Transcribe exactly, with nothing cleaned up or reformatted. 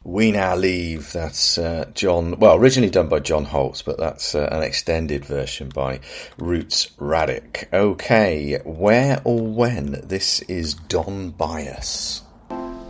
We Now Leave. That's uh, John, well, originally done by John Holtz, but that's uh, an extended version by Roots Radic. Okay, where or when? This is Don Bias.